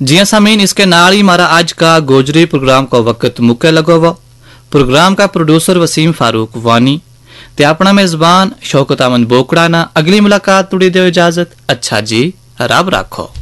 जी हाँ सामीन, इसके नाल ही हमारा आज का गोजरी प्रोग्राम का वक्त मुक्के लगो हुआ। प्रोग्राम का प्रोड्यूसर वसीम फारूक वानी ते अपना मेजबान शौकत अमन बोकड़ा ना। अगली मुलाकात तुड़ी दो इजाजत। अच्छा जी, रब राखो।